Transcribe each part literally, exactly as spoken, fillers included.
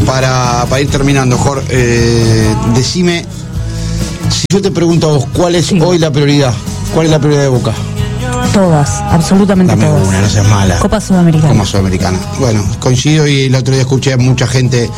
para, para ir terminando, Jorge, eh, decime, si yo te pregunto a vos, ¿cuál es sí. hoy la prioridad? ¿Cuál es la prioridad de Boca? Todas, absolutamente Dame todas. una, no seas mala. Copa Sudamericana. Copa Sudamericana. Bueno, coincido, y el otro día escuché a mucha gente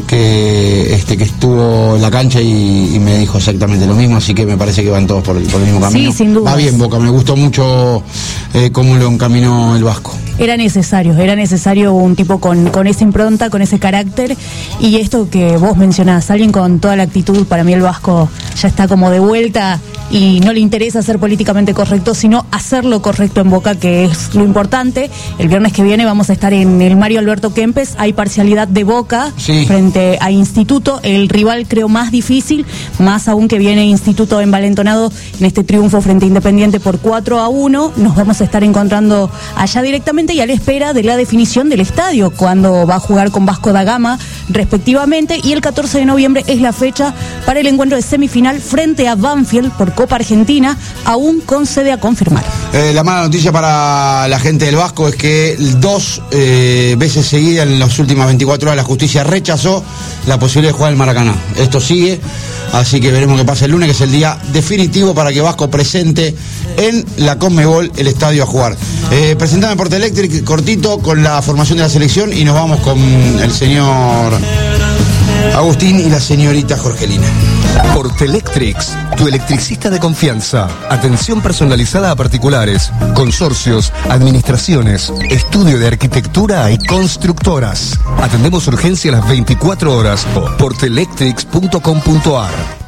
que este que estuvo en la cancha y, y me dijo exactamente lo mismo, así que me parece que van todos por, por el mismo camino. Sí, sin duda. Va bien Boca, me gustó mucho eh, cómo lo encaminó el Vasco. Era necesario, era necesario un tipo con, con esa impronta, con ese carácter, y esto que vos mencionás, alguien con toda la actitud. Para mí el Vasco ya está como de vuelta y no le interesa ser políticamente correcto, sino hacerlo correcto en Boca, que es lo importante. El viernes que viene vamos a estar en el Mario Alberto Kempes, hay parcialidad de Boca sí. frente a Instituto, el rival creo más difícil, más aún que viene Instituto envalentonado en este triunfo frente a Independiente por cuatro a uno, nos vamos a estar encontrando allá directamente y a la espera de la definición del estadio, cuando va a jugar con Vasco da Gama respectivamente, y el catorce de noviembre es la fecha para el encuentro de semifinal frente a Banfield por Copa Argentina, aún con sede a confirmar. Eh, la mala noticia para la gente del Vasco es que dos eh, veces seguidas en las últimas veinticuatro horas la justicia rechazó la posibilidad de jugar en Maracaná. Esto sigue, así que veremos qué pasa el lunes, que es el día definitivo para que Vasco presente en la Conmebol el estadio a jugar. Eh, presentame por Telectric, cortito, con la formación de la selección, y nos vamos con el señor Agustín y la señorita Jorgelina. Portelectrics, tu electricista de confianza. Atención personalizada a particulares, consorcios, administraciones, estudio de arquitectura y constructoras. Atendemos urgencia a las veinticuatro horas. portelectrics punto com punto a r.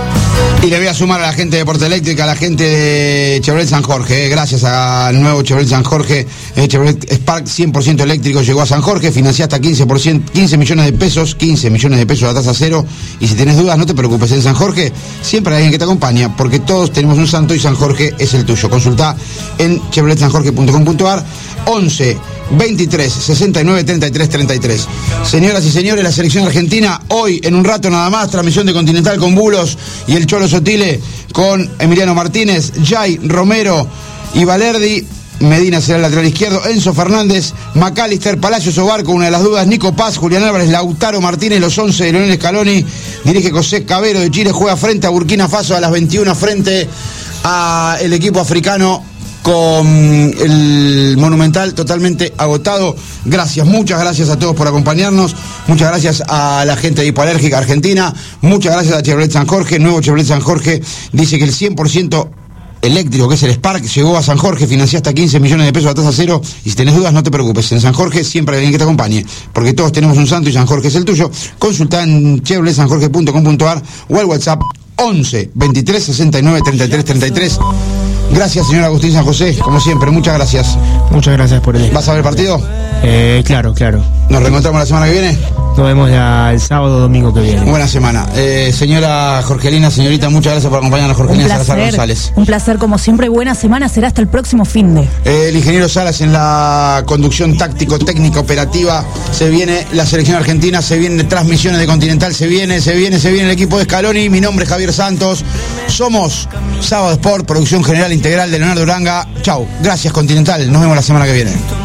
Y le voy a sumar a la gente de Portelectric, a la gente de Chevrolet San Jorge, eh, gracias al nuevo Chevrolet San Jorge, eh, Chevrolet Spark cien por ciento eléctrico llegó a San Jorge, financia hasta quince por ciento, quince millones de pesos, quince millones de pesos a tasa cero, y si tenés dudas no te preocupes, en San Jorge siempre hay alguien que te acompaña, porque todos tenemos un santo y San Jorge es el tuyo. Consulta en chevrolet san jorge punto com punto a r, once veintitrés sesenta y nueve treinta y tres treinta y tres. Señoras y señores, la selección argentina hoy, en un rato nada más, transmisión de Continental con Bulos y el Cholo Sotile, con Emiliano Martínez, Jay, Romero y Valerdi. Medina será el lateral izquierdo, Enzo Fernández, McAllister, Palacios o Barco, una de las dudas, Nico Paz, Julián Álvarez, Lautaro Martínez, los once de Leonel Scaloni. Dirige José Cabero de Chile, juega frente a Burkina Faso a las veintiuna, frente a el equipo africano, con el Monumental totalmente agotado. Gracias, muchas gracias a todos por acompañarnos, muchas gracias a la gente de Hipoalérgica Argentina, muchas gracias a Chevrolet San Jorge. Nuevo Chevrolet San Jorge dice que el cien por ciento eléctrico, que es el Spark, llegó a San Jorge, financia hasta quince millones de pesos a tasa cero, y si tenés dudas no te preocupes, en San Jorge siempre hay alguien que te acompañe, porque todos tenemos un santo y San Jorge es el tuyo. Consulta en chevrolet san jorge punto com punto a r o al WhatsApp once veintitrés sesenta y nueve treinta y tres treinta y tres. Gracias, señor Agustín San José, como siempre, muchas gracias. Muchas gracias por el... ¿Vas a ver el partido? Eh, claro, claro. ¿Nos reencontramos la semana que viene? Nos vemos ya el sábado o domingo que viene. Buena semana. Eh, señora Jorgelina, señorita, muchas gracias por acompañarnos. Jorgelina Salazar González. Un placer, como siempre, buena semana, será hasta el próximo finde. Eh, el ingeniero Salas en la conducción táctico, técnica, operativa. Se viene la selección argentina, se vienen transmisiones de Continental, se viene, se viene, se viene el equipo de Scaloni. Mi nombre es Javier Santos. Somos Sábado Sport, producción general integral de Leonardo Uranga. Chau, gracias Continental, nos vemos la semana que viene.